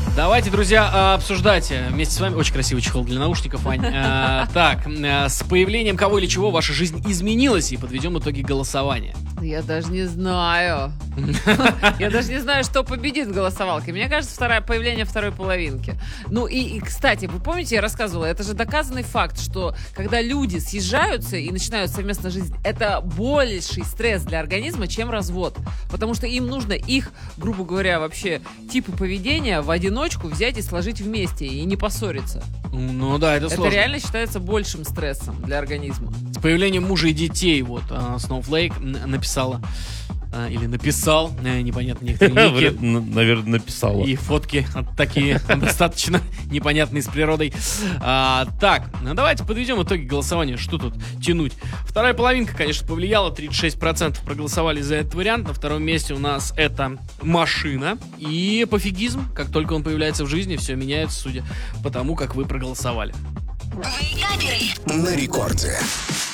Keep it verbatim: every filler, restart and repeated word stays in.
Давайте, друзья, обсуждать вместе с вами. Очень красивый чехол для наушников, Вань. А, так, с появлением кого или чего ваша жизнь изменилась, и подведем итоги голосования. Я даже не знаю. Я даже не знаю, что победит в голосовалке. Мне кажется, второе появление второй половинки. Ну и, и, кстати, вы помните, я рассказывала, это же доказанный факт, что когда люди съезжаются и начинают совместно жить, это больший стресс для организма, чем развод. Потому что им нужно их, грубо говоря, вообще типы поведения в одиночку взять и сложить вместе, и не поссориться. Ну да, это сложно. Это реально считается большим стрессом для организма. С появлением мужа и детей, вот, Snowflake написала, или написал, непонятно, некоторые ники. Наверное, написала. И фотки такие достаточно непонятные с природой. А, так, ну давайте подведем итоги голосования. Что тут тянуть? Вторая половинка, конечно, повлияла. тридцать шесть процентов проголосовали за этот вариант. На втором месте у нас это машина. И пофигизм. Как только он появляется в жизни, все меняется, судя по тому, как вы проголосовали. На рекорде.